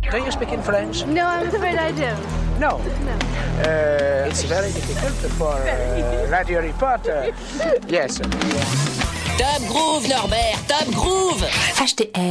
Do you speak in French? No, I'm afraid I don't. No. No. It's very difficult for radio reporter. Yes. Top Groove, Norbert, Top Groove. HTR.